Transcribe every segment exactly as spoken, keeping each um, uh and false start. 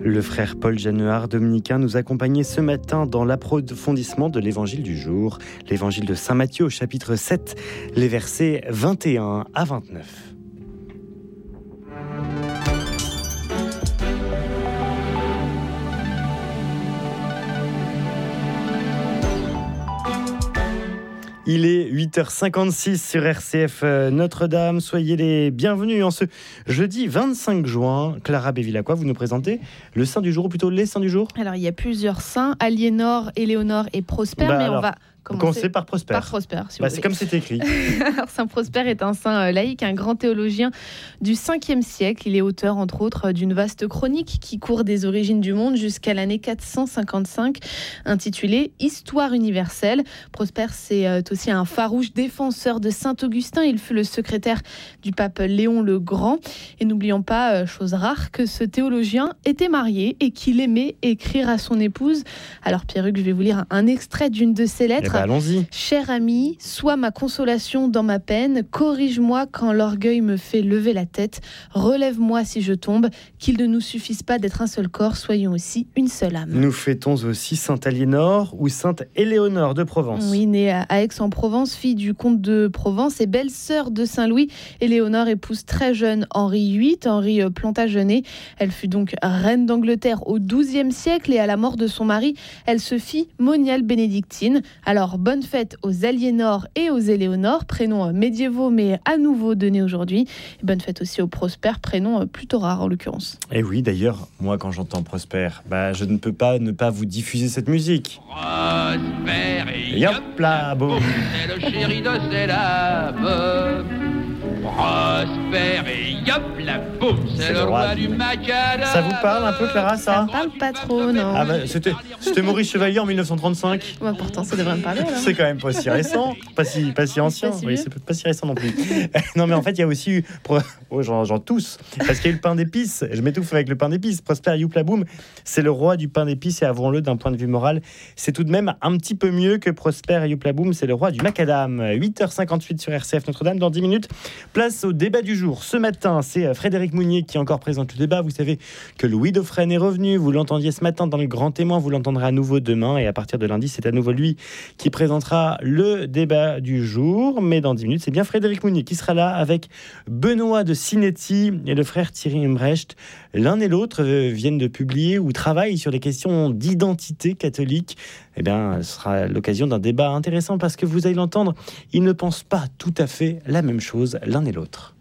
Le frère Paul Jeannehart, dominicain, nous accompagnait ce matin dans l'approfondissement de l'évangile du jour, l'évangile de saint Matthieu au chapitre sept, les versets vingt et un à vingt-neuf. Il est huit heures cinquante-six sur R C F Notre-Dame. Soyez les bienvenus en ce jeudi vingt-cinq juin. Clara Bévilacqua, vous nous présentez le saint du jour, ou plutôt les saints du jour ? Alors, il y a plusieurs saints, Aliénor, Éléonore et Prosper, bah mais alors, on va commencer, commencer par Prosper. Par Prosper, si bah, vous c'est voulez. comme c'est écrit. Alors, saint Prosper est un saint laïque, un grand théologien du cinquième siècle. Il est auteur, entre autres, d'une vaste chronique qui court des origines du monde jusqu'à l'année quatre cent cinquante-cinq, intitulée « Histoire universelle ». Prosper, c'est aussi un farouche défenseur de saint Augustin. Il fut le secrétaire du pape Léon le Grand. Et n'oublions pas, chose rare, que ce théologien était marié et qu'il aimait écrire à son épouse. Alors Pierruc, je vais vous lire un extrait d'une de ses lettres. Eh ben, allons-y. Cher ami, sois ma consolation dans ma peine, corrige-moi quand l'orgueil me fait lever la tête, relève-moi si je tombe, qu'il ne nous suffise pas d'être un seul corps, soyons aussi une seule âme. Nous fêtons aussi sainte Aliénor ou sainte Éléonore de Provence. Oui, née à Aix-en-Provence, fille du comte de Provence et belle-sœur de Saint-Louis. Éléonore épouse très jeune Henri huit, Henri Plantagenet. Elle fut donc reine d'Angleterre au douzième siècle et à la mort de son mari, elle se fit moniale bénédictine. Alors, bonne fête aux Aliénor et aux Éléonore, prénoms médiévaux mais à nouveau donnés aujourd'hui. Et bonne fête aussi aux Prosper, prénom plutôt rare en l'occurrence. Et oui, d'ailleurs, moi quand j'entends Prosper, bah, je ne peux pas ne pas vous diffuser cette musique. Prosper et Et hop là, boum. c'est le chéri de ses lames. Prosper et hop la boum, c'est, c'est le roi, roi du macadam. Ça vous parle un peu, Clara, ça ? Ça me parle pas trop, non. Ah bah, c'était, c'était Maurice Chevalier en dix-neuf cent trente-cinq. Ouais, pourtant, ça devrait me parler. Alors. C'est quand même pas si récent, pas si, pas si ancien. Pas si oui, vieux. c'est pas si récent non plus. Non, mais en fait, il y a aussi eu. Oh, j'en, j'en tousse. Parce qu'il y a eu le pain d'épices. Je m'étouffe avec le pain d'épices. Prosper Youplaboum, c'est le roi du pain d'épices. Et avouons-le, d'un point de vue moral, c'est tout de même un petit peu mieux que Prosper Youplaboum, c'est le roi du macadam. huit heures cinquante-huit sur R C F Notre-Dame. Dans dix minutes, place au débat du jour. Ce matin, c'est Frédéric Mounier qui encore présente le débat. Vous savez que Louis Dauphren est revenu. Vous l'entendiez ce matin dans le Grand Témoin. Vous l'entendrez à nouveau demain. Et à partir de lundi, c'est à nouveau lui qui présentera le débat du jour. Mais dans dix minutes, c'est bien Frédéric Mounier qui sera là avec Benoît de Sinetti et le frère Thierry Imbrecht. L'un et l'autre viennent de publier ou travaillent sur les questions d'identité catholique. Eh bien, ce sera l'occasion d'un débat intéressant parce que vous allez l'entendre, ils ne pensent pas tout à fait la même chose l'un et l'autre.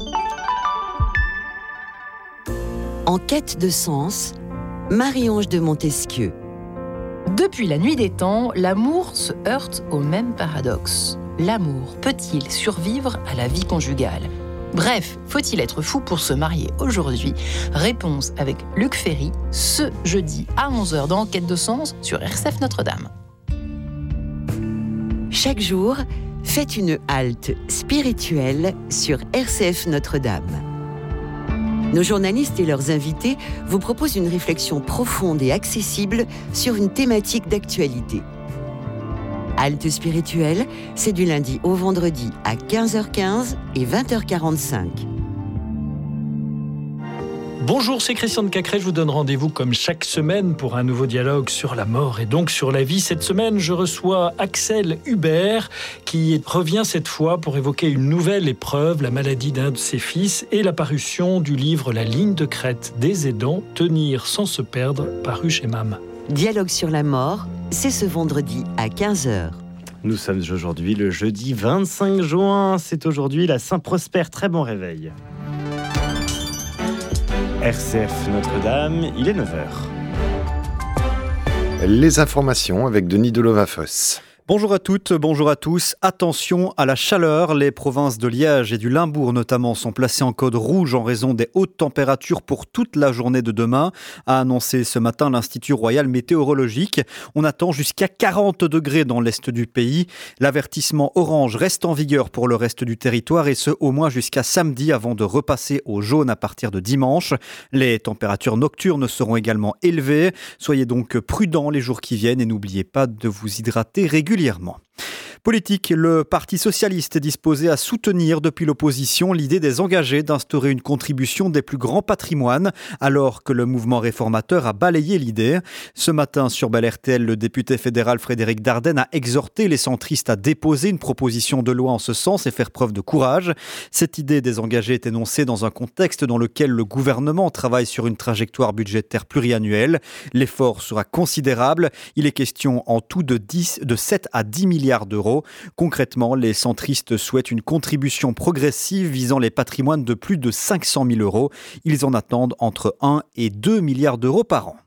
En quête de sens, Marie-Ange de Montesquieu. Depuis la nuit des temps, l'amour se heurte au même paradoxe. L'amour peut-il survivre à la vie conjugale ? Bref, faut-il être fou pour se marier aujourd'hui ? Réponse avec Luc Ferry, ce jeudi à onze heures dans En quête de sens sur R C F Notre-Dame. Chaque jour, faites une halte spirituelle sur R C F Notre-Dame. Nos journalistes et leurs invités vous proposent une réflexion profonde et accessible sur une thématique d'actualité. Halte spirituelle, c'est du lundi au vendredi à quinze heures quinze et vingt heures quarante-cinq. Bonjour, c'est Christian de Cacré. Je vous donne rendez-vous comme chaque semaine pour un nouveau dialogue sur la mort et donc sur la vie. Cette semaine, je reçois Axel Hubert qui revient cette fois pour évoquer une nouvelle épreuve, la maladie d'un de ses fils et la parution du livre La ligne de crête des aidants, tenir sans se perdre, paru chez M A M. Dialogue sur la mort, c'est ce vendredi à quinze heures. Nous sommes aujourd'hui le jeudi vingt-cinq juin. C'est aujourd'hui la Saint-Prosper. Très bon réveil. R C F Notre-Dame, il est neuf heures. Les informations avec Denis Delovafos. Bonjour à toutes, bonjour à tous. Attention à la chaleur. Les provinces de Liège et du Limbourg notamment sont placées en code rouge en raison des hautes températures pour toute la journée de demain, a annoncé ce matin l'Institut Royal Météorologique. On attend jusqu'à quarante degrés dans l'est du pays. L'avertissement orange reste en vigueur pour le reste du territoire et ce au moins jusqu'à samedi avant de repasser au jaune à partir de dimanche. Les températures nocturnes seront également élevées. Soyez donc prudents les jours qui viennent et n'oubliez pas de vous hydrater régulièrement. Politique, le Parti socialiste est disposé à soutenir depuis l'opposition l'idée des engagés d'instaurer une contribution des plus grands patrimoines, alors que le mouvement réformateur a balayé l'idée. Ce matin, sur Bel R T L, le député fédéral Frédéric Dardenne a exhorté les centristes à déposer une proposition de loi en ce sens et faire preuve de courage. Cette idée des engagés est énoncée dans un contexte dans lequel le gouvernement travaille sur une trajectoire budgétaire pluriannuelle. L'effort sera considérable. Il est question en tout de, dix, de sept à dix milliards d'euros. Concrètement, les centristes souhaitent une contribution progressive visant les patrimoines de plus de cinq cent mille euros. Ils en attendent entre un et deux milliards d'euros par an.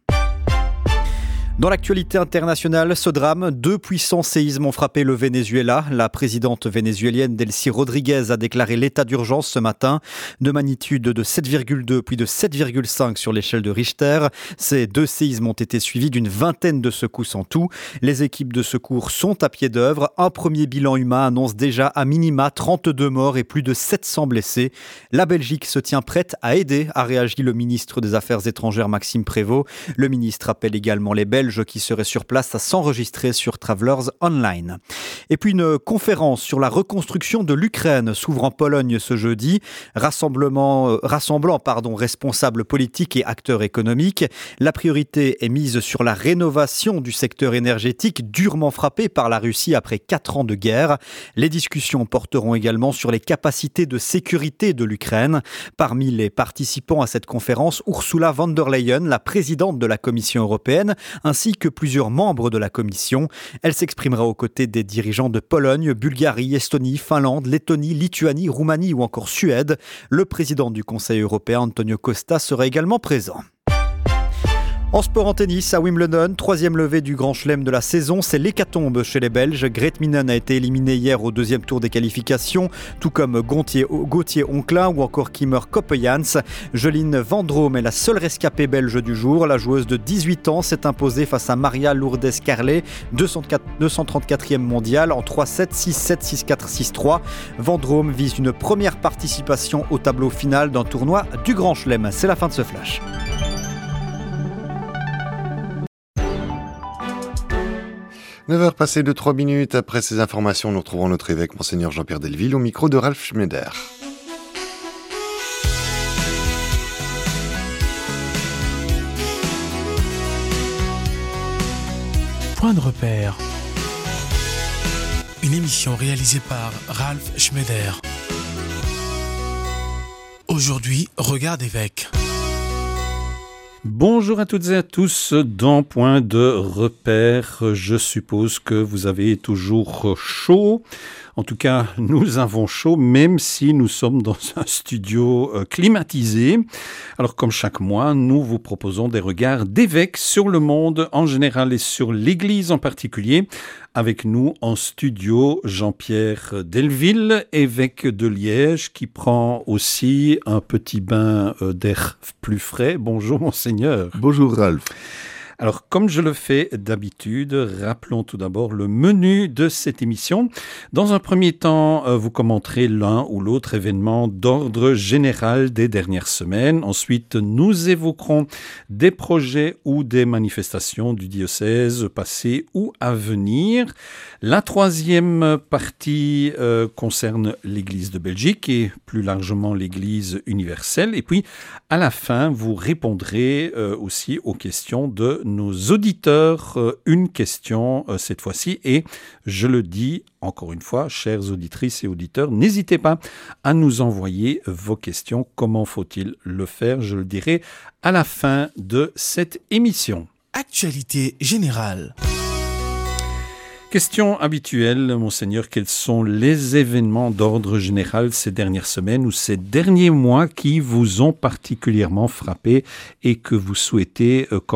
Dans l'actualité internationale, ce drame, deux puissants séismes ont frappé le Venezuela. La présidente vénézuélienne Delcy Rodriguez a déclaré l'état d'urgence ce matin, de magnitude de sept virgule deux puis de sept virgule cinq sur l'échelle de Richter. Ces deux séismes ont été suivis d'une vingtaine de secousses en tout. Les équipes de secours sont à pied d'œuvre. Un premier bilan humain annonce déjà à minima trente-deux morts et plus de sept cents blessés. La Belgique se tient prête à aider, a réagi le ministre des Affaires étrangères Maxime Prévost. Le ministre appelle également les Belges qui seraient sur place à s'enregistrer sur Travelers Online. Et puis une conférence sur la reconstruction de l'Ukraine s'ouvre en Pologne ce jeudi, rassemblement, euh, rassemblant pardon, responsables politiques et acteurs économiques. La priorité est mise sur la rénovation du secteur énergétique durement frappé par la Russie après quatre ans de guerre. Les discussions porteront également sur les capacités de sécurité de l'Ukraine. Parmi les participants à cette conférence, Ursula von der Leyen, la présidente de la Commission européenne, ainsi que plusieurs membres de la Commission. Elle s'exprimera aux côtés des dirigeants de Pologne, Bulgarie, Estonie, Finlande, Lettonie, Lituanie, Roumanie ou encore Suède. Le président du Conseil européen, Antonio Costa, sera également présent. En sport en tennis, à Wimbledon, troisième levée du Grand Chelem de la saison, c'est l'hécatombe chez les Belges. Grete Minen a été éliminée hier au deuxième tour des qualifications, tout comme Gauthier Onclin ou encore Kimmer Coppejans. Jolien Vendrome est la seule rescapée belge du jour. La joueuse de dix-huit ans s'est imposée face à Maria Lourdes-Carlet, deux cent trente-quatrième mondiale en trois sept, six sept, six quatre, six trois. Vendrome vise une première participation au tableau final d'un tournoi du Grand Chelem. C'est la fin de ce flash. neuf heures passées de trois minutes. Après ces informations, nous retrouvons notre évêque, Monseigneur Jean-Pierre Delville, au micro de Ralph Schneider. Point de repère. Une émission réalisée par Ralph Schneider. Aujourd'hui, Regard d'évêque. Bonjour à toutes et à tous, dans Point de repère, je suppose que vous avez toujours chaud. En tout cas, nous avons chaud, même si nous sommes dans un studio euh, climatisé. Alors, comme chaque mois, nous vous proposons des regards d'évêques sur le monde en général et sur l'Église en particulier. Avec nous en studio, Jean-Pierre Delville, évêque de Liège, qui prend aussi un petit bain euh, d'air plus frais. Bonjour, Monseigneur. Bonjour, Ralph. Alors, comme je le fais d'habitude, rappelons tout d'abord le menu de cette émission. Dans un premier temps, vous commenterez l'un ou l'autre événement d'ordre général des dernières semaines. Ensuite, nous évoquerons des projets ou des manifestations du diocèse passées ou à venir. La troisième partie euh, concerne l'Église de Belgique et plus largement l'Église universelle. Et puis, à la fin, vous répondrez euh, aussi aux questions de nos auditeurs. Euh, une question euh, cette fois-ci. Et je le dis encore une fois, chères auditrices et auditeurs, n'hésitez pas à nous envoyer vos questions. Comment faut-il le faire? Je le dirai à la fin de cette émission. Actualité générale. Question habituelle, Monseigneur, quels sont les événements d'ordre général ces dernières semaines ou ces derniers mois qui vous ont particulièrement frappé et que vous souhaitez euh,